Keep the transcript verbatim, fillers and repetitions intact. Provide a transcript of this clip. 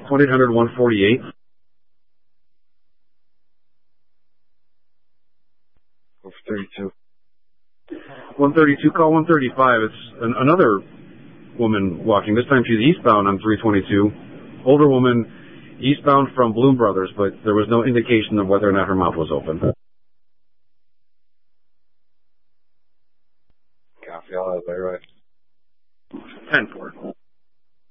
twenty-eight hundred, one forty-eight. Go for thirty-two. one thirty-two, call one thirty-five. It's an, another woman walking. This time she's eastbound on three twenty-two. Older woman, eastbound from Bloom Brothers, but there was no indication of whether or not her mouth was open. Copy, I'll have that right. ten four.